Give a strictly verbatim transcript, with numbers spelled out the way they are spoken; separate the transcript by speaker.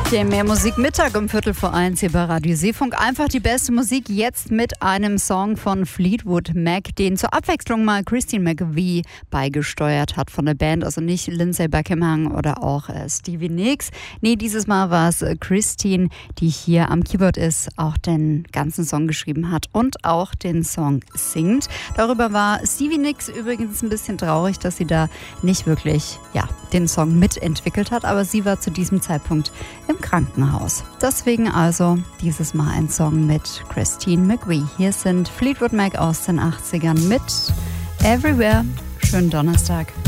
Speaker 1: Der Mehr Musik Mittag um Viertel vor eins hier bei Radio Seefunk. Einfach die beste Musik jetzt mit einem Song von Fleetwood Mac, den zur Abwechslung mal Christine McVie beigesteuert hat von der Band. Also nicht Lindsay Buckingham oder auch äh, Stevie Nicks. Nee, dieses Mal war es äh, Christine, die hier am Keyboard ist, auch den ganzen Song geschrieben hat und auch den Song singt. Darüber war Stevie Nicks übrigens ein bisschen traurig, dass sie da nicht wirklich ja, den Song mitentwickelt hat, aber sie war zu diesem Zeitpunkt im Krankenhaus. Deswegen also dieses Mal ein Song mit Christine McVie. Hier sind Fleetwood Mac aus den achtzigern mit Everywhere. Schönen Donnerstag.